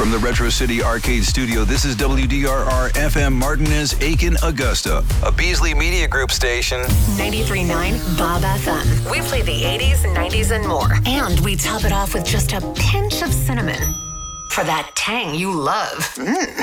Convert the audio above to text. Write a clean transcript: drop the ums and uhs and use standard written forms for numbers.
From the Retro City Arcade Studio, this is WDRR FM Martinez, Aiken, Augusta, a Beasley Media Group station. 93.9 Bob FM. We play the 80s, 90s, and more. And we top it off with just a pinch of cinnamon for that tang you love.